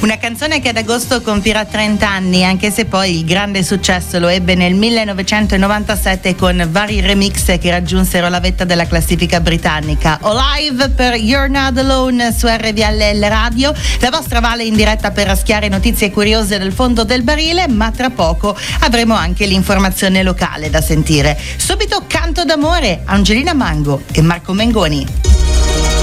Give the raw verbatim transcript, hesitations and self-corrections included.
Una canzone che ad agosto compirà trenta anni, anche se poi il grande successo lo ebbe nel millenovecentonovantasette con vari remix che raggiunsero la vetta della classifica britannica. Alive per You're Not Alone su R V L L Radio, la vostra Vale in diretta per raschiare notizie curiose del fondo del barile, ma tra poco avremo anche l'informazione locale da sentire. Subito Canto d'amore, Angelina Mango e Marco Mengoni.